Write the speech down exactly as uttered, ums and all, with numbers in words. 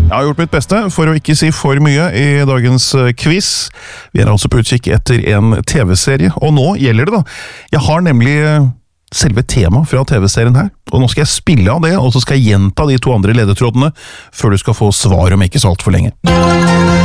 Jeg har gjort mitt beste for å ikke si for mye i dagens quiz. Vi er altså på utkikk etter en T V-serie, og nå gjelder det da. Jeg har nemlig selve temaet fra T V-serien her, og nå skal jeg spille av det, og så skal jeg gjenta de to andre ledetrådene før du skal få svar om ikke så alt for lenge.